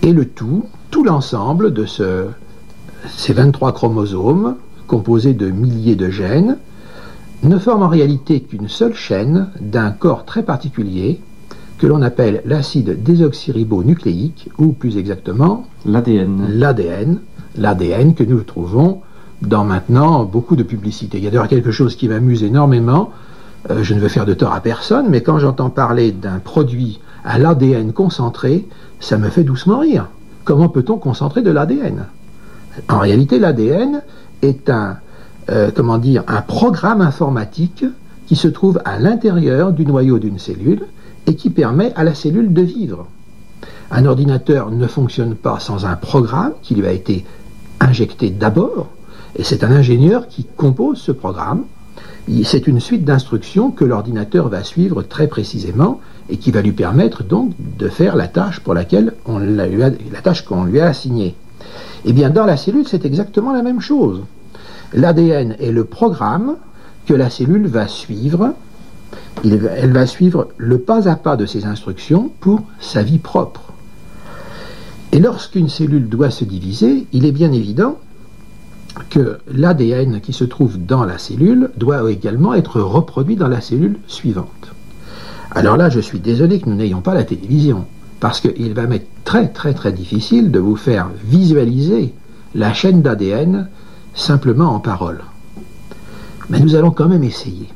Et tout l'ensemble de ces 23 chromosomes, composés de milliers de gènes, ne forme en réalité qu'une seule chaîne d'un corps très particulier que l'on appelle l'acide désoxyribonucléique, ou plus exactement l'ADN que nous trouvons dans maintenant beaucoup de publicités. Il y a d'ailleurs quelque chose qui m'amuse énormément, je ne veux faire de tort à personne, mais quand j'entends parler d'un produit à l'ADN concentré, ça me fait doucement rire. Comment peut-on concentrer de l'ADN? En réalité, l'ADN est un programme informatique qui se trouve à l'intérieur du noyau d'une cellule et qui permet à la cellule de vivre. Un ordinateur ne fonctionne pas sans un programme qui lui a été injecté d'abord, et c'est un ingénieur qui compose ce programme. C'est une suite d'instructions que l'ordinateur va suivre très précisément et qui va lui permettre donc de faire la tâche pour laquelle qu'on lui a assignée. Eh bien, dans la cellule, c'est exactement la même chose. L'ADN est le programme que la cellule va suivre. Elle va suivre le pas à pas de ces instructions pour sa vie propre. Et lorsqu'une cellule doit se diviser, il est bien évident que l'ADN qui se trouve dans la cellule doit également être reproduit dans la cellule suivante. Alors là, je suis désolé que nous n'ayons pas la télévision, parce qu'il va m'être très très très difficile de vous faire visualiser la chaîne d'ADN simplement en paroles. Mais nous allons quand même essayer.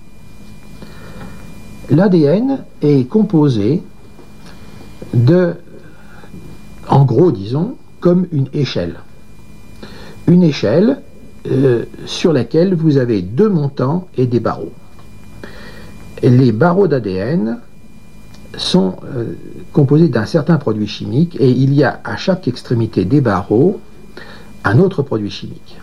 L'ADN est composé en gros, disons, comme une échelle. Une échelle sur laquelle vous avez deux montants et des barreaux. Et les barreaux d'ADN sont composés d'un certain produit chimique et il y a à chaque extrémité des barreaux un autre produit chimique.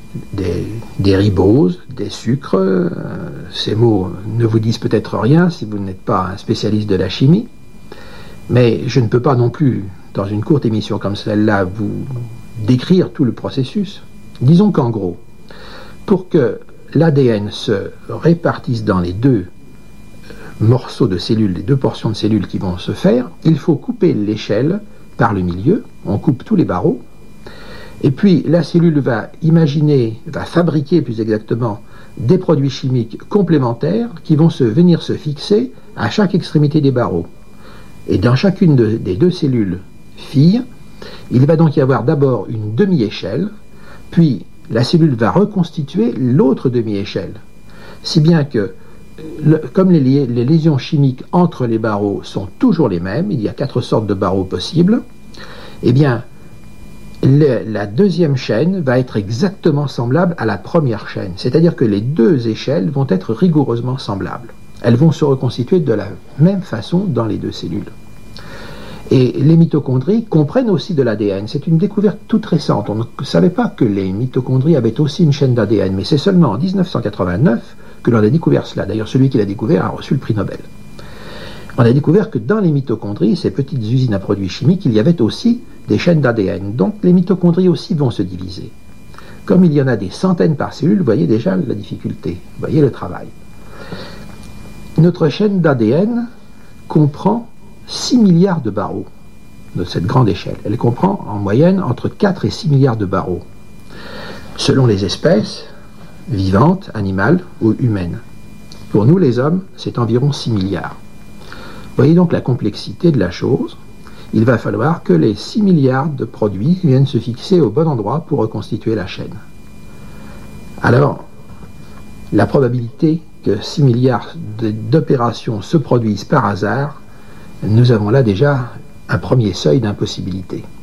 Des riboses, des sucres, ces mots ne vous disent peut-être rien si vous n'êtes pas un spécialiste de la chimie, mais je ne peux pas non plus, dans une courte émission comme celle-là, vous décrire tout le processus. Disons qu'en gros, pour que l'ADN se répartisse dans les deux morceaux de cellules, les deux portions de cellules qui vont se faire, il faut couper l'échelle par le milieu, on coupe tous les barreaux, et puis la cellule va fabriquer plus exactement des produits chimiques complémentaires qui vont venir se fixer à chaque extrémité des barreaux. Et dans chacune des deux cellules filles, il va donc y avoir d'abord une demi-échelle, puis la cellule va reconstituer l'autre demi-échelle. Si bien que, comme les lésions chimiques entre les barreaux sont toujours les mêmes, il y a 4 sortes de barreaux possibles, eh bien, la deuxième chaîne va être exactement semblable à la première chaîne. C'est-à-dire que les deux échelles vont être rigoureusement semblables. Elles vont se reconstituer de la même façon dans les deux cellules. Et les mitochondries comprennent aussi de l'ADN. C'est une découverte toute récente. On ne savait pas que les mitochondries avaient aussi une chaîne d'ADN, mais c'est seulement en 1989 que l'on a découvert cela. D'ailleurs, celui qui l'a découvert a reçu le prix Nobel. On a découvert que dans les mitochondries, ces petites usines à produits chimiques, il y avait aussi des chaînes d'ADN. Donc les mitochondries aussi vont se diviser. Comme il y en a des centaines par cellule, vous voyez déjà la difficulté, vous voyez le travail. Notre chaîne d'ADN comprend 6 milliards de barreaux de cette grande échelle. Elle comprend en moyenne entre 4 et 6 milliards de barreaux, selon les espèces vivantes, animales ou humaines. Pour nous, les hommes, c'est environ 6 milliards. Vous voyez donc la complexité de la chose. Il va falloir que les 6 milliards de produits viennent se fixer au bon endroit pour reconstituer la chaîne. Alors, la probabilité que 6 milliards d'opérations se produisent par hasard, nous avons là déjà un premier seuil d'impossibilité.